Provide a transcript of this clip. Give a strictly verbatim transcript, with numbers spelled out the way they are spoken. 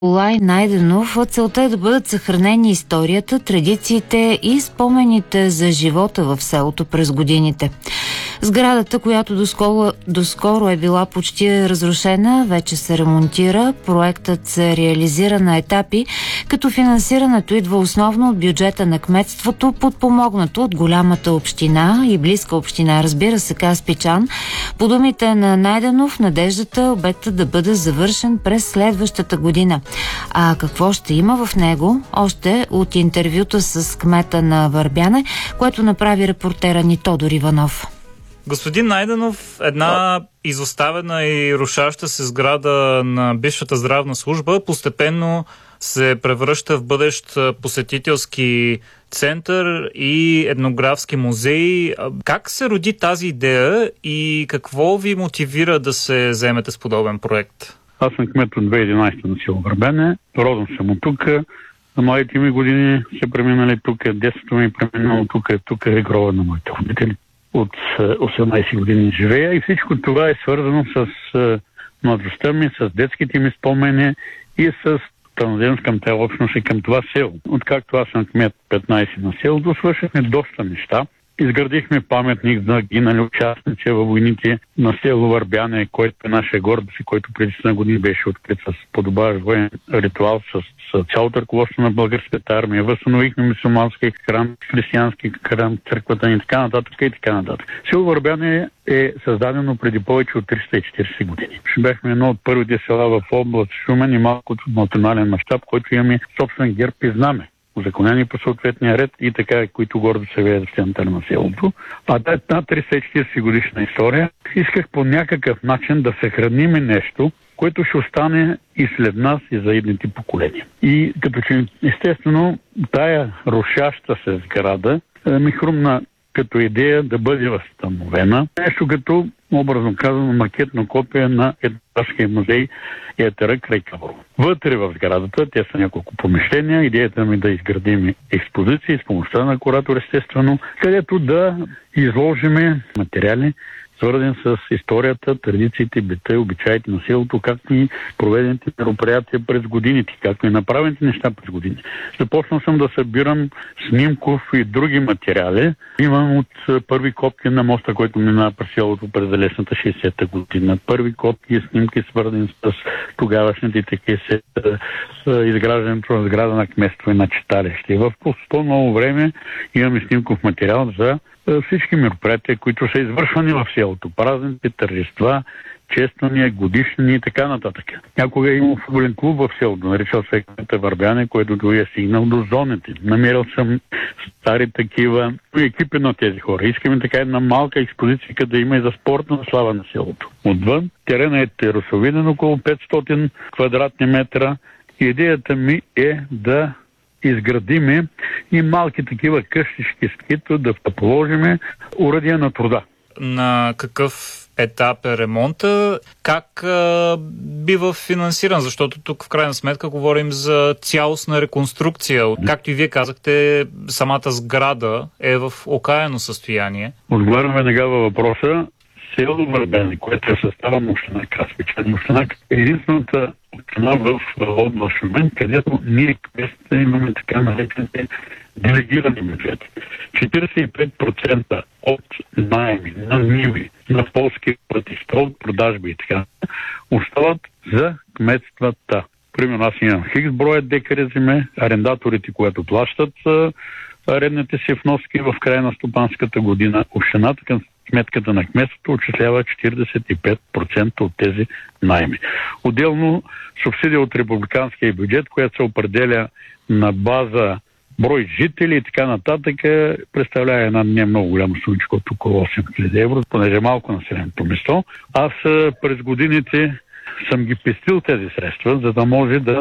Николай Найденов. Целта е да бъдат съхранени историята, традициите и спомените за живота в селото през годините. Сградата, която доскоро, доскоро е била почти разрушена, вече се ремонтира. Проектът се реализира на етапи, като финансирането идва основно от бюджета на кметството, подпомогнато от голямата община и близка община, разбира се, Каспичан. По думите на Найденов, надеждата е обектът да бъде завършен през следващата година. А какво ще има в него? Още от интервюта с кмета на Върбяне, което направи репортера ни Тодор Иванов. Господин Найденов, една изоставена и рушаща се сграда на бившата здравна служба постепенно се превръща в бъдещ посетителски център и етнографски музей. Как се роди тази идея и какво ви мотивира да се заемете с подобен проект? Аз съм кмет от две хиляди и единадесета на село Върбяне. Родом съм от тук. На младите ми години се преминали тук. Детството ми е преминало тук. Тук е гроба на моите родители. От осемнадесет години живея и всичко това е свързано с младостта ми, с детските ми спомени и с транземност към тази общност и към това село. Откакто аз съм кмет петнадесет на селото, свършихме доста неща. Изградихме паметник за гинали участници във войните на село Върбяне, който е нашия гордост и който преди на години беше открит с подобаващ военен ритуал с, с цялото ръководство на българската армия. Възстановихме мюсюлмански храм, християнски храм, църквата ни и така нататък и така нататък. Село Върбяне е създадено преди повече от триста и четиридесет години. Бяхме едно от първите села в област Шумен и малкото национален мащаб, който имаме собствен герб и знаме, узаконени по съответния ред и така, които гордо се веят в центъра на селото. А тази триста и четиридесет годишна история исках по някакъв начин да съхраниме нещо, което ще остане и след нас, и за идните поколения. И като че естествено тая рушаща се сграда ми хрумна като идея да бъде възстановена. Нещо като, образно казано, макетно копие на етнографския музей Етера край Кавро. Вътре в сградата, те са няколко помещения, идеята ми да изградим експозиции с помощта на куратор, естествено, където да изложиме материали, свързан с историята, традициите, бита и обичаите на селото, както и проведените мероприятия през годините, както и направените неща през годините. Започнал съм да събирам снимков и други материали. Имам от първи копки на моста, който минава през селото през далечната шейсета година. Първи копки и снимки, свързани с тогавашните таки се изграждането на сграда на кметство и на читалище. В по-ново време имаме снимков материал за всички мероприятия, които са извършвани в селото. Празници, тържества, чествания, годишни и така нататък. Някога е имал футболен клуб в селото, наричал се Кмета Върбяне, който дори е стигнал до зоните. Намерил съм стари такива екипи на тези хора. Искаме така една малка експозиция, да има и за спортна слава на селото. Отвън терена е терасовиден, около петстотин квадратни метра. Идеята ми е да изградиме и малки такива къщички, с които да положиме уръдия на труда. На какъв етап е ремонта? Как а, бива финансиран? Защото тук в крайна сметка говорим за цялостна реконструкция. Както и вие казахте, самата сграда е в окаяно състояние. Отговаряме веднага във въпроса. Село Върбяне, което е състава на община Каспичан. Община е единствената община в област Шумен, където ние кметите имаме така наречените делегирани бюджети. четиридесет и пет процента от наеми на ниви, на полски пътища, от продажби и така, остават за кметствата. Примерно аз имам хикс броя декари земе, арендаторите, които плащат арендните си вноски в края на стопанската година, общината към сметката на кметството отчислява четиридесет и пет процента от тези наеми. Отделно субсидия от републиканския бюджет, която се определя на база брой жители и така нататък, представлява една не много голяма сумичка от около осем хиляди евро, понеже малко населеното место. Аз през годините съм ги пестил тези средства, за да може да